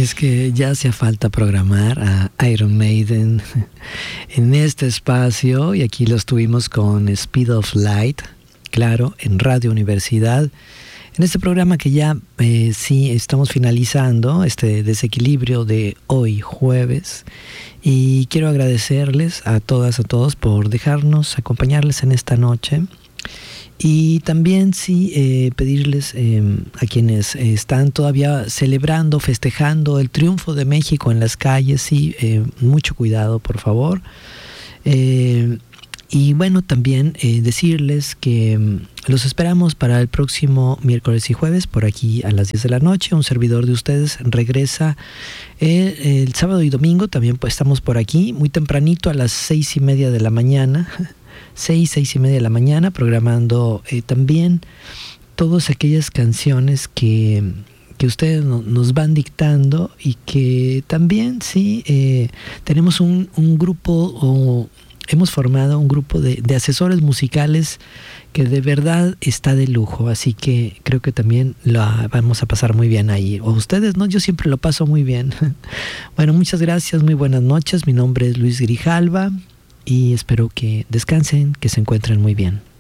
Y es que ya hacía falta programar a Iron Maiden en este espacio, y aquí los tuvimos con Speed of Light, claro, en Radio Universidad. En este programa que ya sí estamos finalizando, este desequilibrio de hoy jueves, y quiero agradecerles a todas, a todos por dejarnos acompañarles en esta noche. Y también sí pedirles a quienes están todavía celebrando, festejando el triunfo de México en las calles, sí, mucho cuidado, por favor. Y bueno, también decirles que los esperamos para el próximo miércoles y jueves por aquí a las 10 de la noche. Un servidor de ustedes regresa el sábado y domingo. También pues estamos por aquí muy tempranito a las 6:30 de la mañana. 6:30 de la mañana, programando también todas aquellas canciones que ustedes nos van dictando, y que también sí tenemos un grupo, o hemos formado un grupo de asesores musicales que de verdad está de lujo, así que creo que también la vamos a pasar muy bien ahí. O ustedes, ¿no? Yo siempre lo paso muy bien. Bueno, muchas gracias, muy buenas noches. Mi nombre es Luis Grijalva y espero que descansen, que se encuentren muy bien.